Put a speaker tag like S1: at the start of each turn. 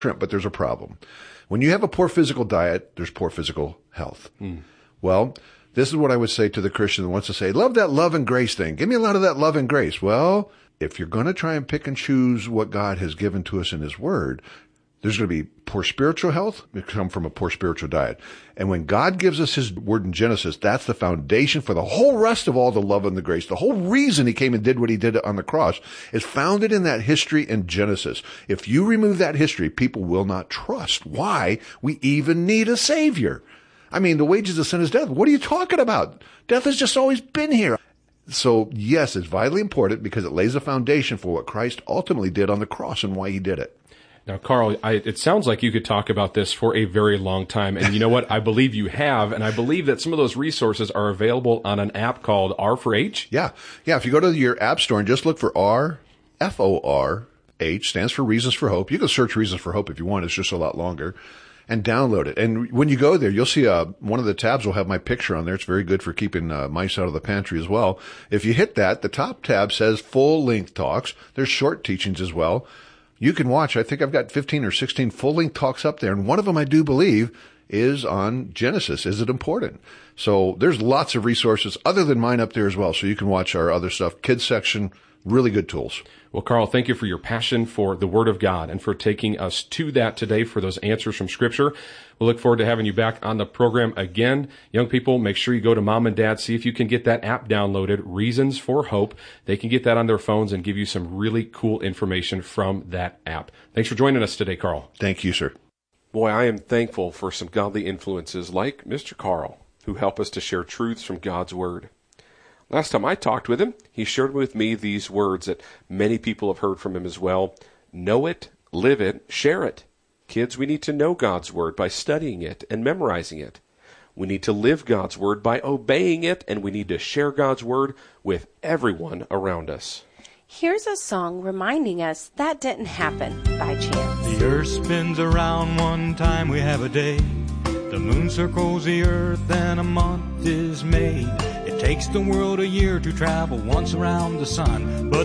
S1: shrimp, but there's a problem. When you have a poor physical diet, there's poor physical health. Well, this is what I would say to the Christian that wants to say, love that love and grace thing. Give me a lot of that love and grace. Well, if you're going to try and pick and choose what God has given to us in his word, there's going to be poor spiritual health. It come from a poor spiritual diet. And when God gives us his word in Genesis, that's the foundation for the whole rest of all the love and the grace. The whole reason he came and did what he did on the cross is founded in that history in Genesis. If you remove that history, people will not trust why we even need a savior. I mean, the wages of sin is death. What are you talking about? Death has just always been here. So yes, it's vitally important because it lays a foundation for what Christ ultimately did on the cross and why he did it.
S2: Now, Carl, it sounds like you could talk about this for a very long time. And you know what? I believe you have. And I believe that some of those resources are available on an app called R4H.
S1: Yeah. If you go to your app store and just look for RFORH, stands for Reasons for Hope. You can search Reasons for Hope if you want. It's just a lot longer. And download it. And when you go there, you'll see one of the tabs will have my picture on there. It's very good for keeping mice out of the pantry as well. If you hit that, the top tab says full-length talks. There's short teachings as well. You can watch, I think I've got 15 or 16 full-length talks up there, and one of them I do believe is on Genesis. Is it important? So there's lots of resources other than mine up there as well, so you can watch our other stuff. Kids section, really good tools.
S2: Well, Carl, thank you for your passion for the Word of God and for taking us to that today for those answers from Scripture. We'll look forward to having you back on the program again. Young people, make sure you go to Mom and Dad, see if you can get that app downloaded, Reasons for Hope. They can get that on their phones and give you some really cool information from that app. Thanks for joining us today, Carl.
S1: Thank you, sir.
S2: Boy, I am thankful for some godly influences like Mr. Carl, who help us to share truths from God's Word. Last time I talked with him, he shared with me these words that many people have heard from him as well. Know it, live it, share it. Kids, we need to know God's Word by studying it and memorizing it. We need to live God's Word by obeying it, and we need to share God's Word with everyone around us.
S3: Here's a song reminding us that didn't happen by chance.
S4: The earth spins around one time we have a day. The moon circles the earth and a month is made. It takes the world a year to travel once around the sun, but